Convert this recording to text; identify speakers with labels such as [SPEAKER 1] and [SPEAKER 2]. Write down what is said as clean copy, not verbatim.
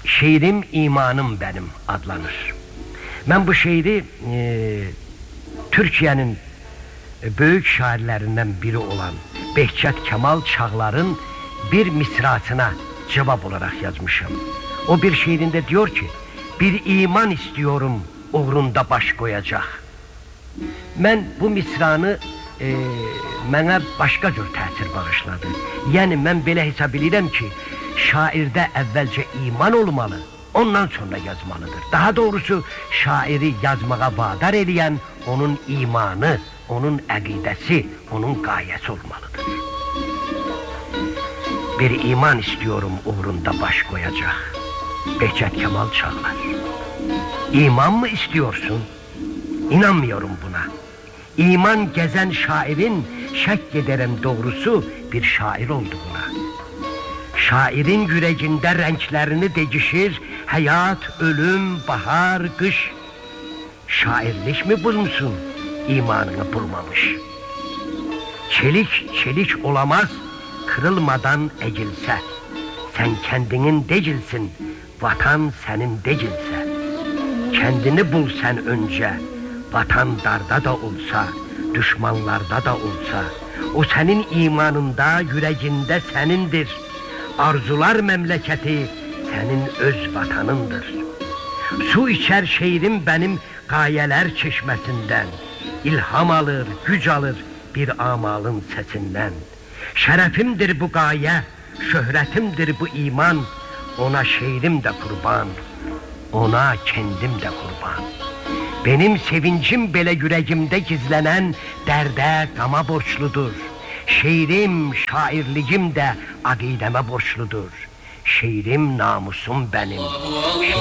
[SPEAKER 1] Şeirim İmanım Benim adlanır. Ben bu şeiri Türkiye'nin büyük şairlerinden biri olan Behçet Kemal Çağlar'ın bir misrasına cevap olarak yazmışım. O bir şiirinde diyor ki, bir iman istiyorum uğrunda baş koyacak. Ben bu misranı mənə başqa cür təsir bağışladı. Yəni mən belə hesab edirəm ki, şairdə əvvəlcə iman olmalı, ondan sonra yazmalıdır. Daha doğrusu şairi yazmağa vadar edən onun imanı, onun əqidəsi, onun qayəsi olmalıdır. Bir iman istiyorum uğrunda baş koyacak. Behçet Kemal Çağlar. İman mı istiyorsun? İnanmıyorum buna. İman gezen şairin şek ederim doğrusu bir şair oldu buna. Şairin yüreğinde renklerini değişir, hayat, ölüm, bahar, kış. Şairlik mi bulmuşsun, imanını bulmamış. Çelik çelik olamaz, kırılmadan egilse. Sen kendinin değilsin, vatan senin değilse. Kendini bul sen önce, vatan darda da olsa, düşmanlarda da olsa. O senin imanında, yüreğinde senindir. Arzular memleketi senin öz vatanındır. Su içer şeirim benim gayeler çeşmesinden. İlham alır, güç alır bir amalın sesinden. Şerefimdir bu gaye, şöhretimdir bu iman. Ona şeirim de kurban, ona kendim de kurban. Benim sevincim bile yüreğimde gizlenen derde, gama borçludur. Şeirim, şairliğim de akideme borçludur. Şeirim namusum benim.